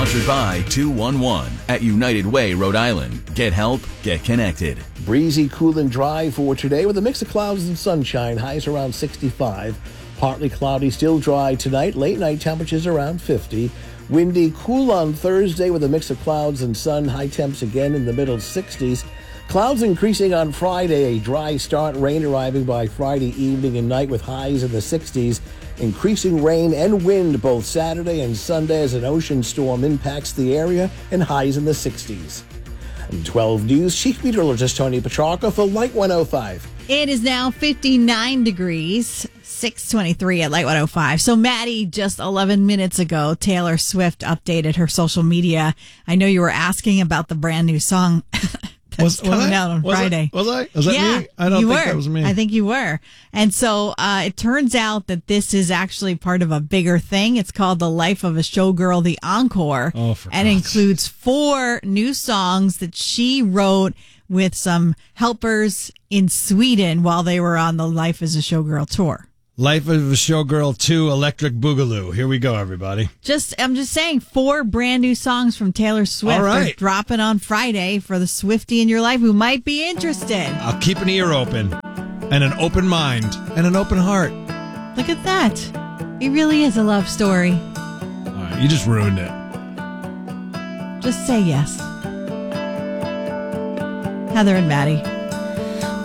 Sponsored by 211 at United Way, Rhode Island. Get help, get connected. Breezy, cool, and dry for today with a mix of clouds and sunshine. Highs around 65. Partly cloudy, still dry tonight. Late night temperatures around 50. Windy, cool on Thursday with a mix of clouds and sun. High temps again in the middle 60s. Clouds increasing on Friday. A dry start. Rain arriving by Friday evening and night with highs in the 60s. Increasing rain and wind both Saturday and Sunday as an ocean storm impacts the area and highs in the 60s. 12 News Chief Meteorologist Tony Petrarca for Light 105. It is now 59 degrees, 6:23 at Light 105. So, Maddie, just 11 minutes ago, Taylor Swift updated her social media. I know you were asking about the brand new song that's coming out on Friday. Was I? Was that me? I don't think that was me. I think you were. And so it turns out that this is actually part of a bigger thing. It's called The Life of a Showgirl, The Encore. And includes 4 new songs that she wrote with some helpers in Sweden while they were on the Life as a Showgirl tour. Life of a Showgirl 2 Electric Boogaloo. Here we go, everybody. I'm just saying, 4 brand new songs from Taylor Swift are dropping on Friday for the Swiftie in your life who might be interested. I'll keep an ear open and an open mind and an open heart. Look at that. It really is a love story. All right, you just ruined it. Just say yes. Heather and Maddie.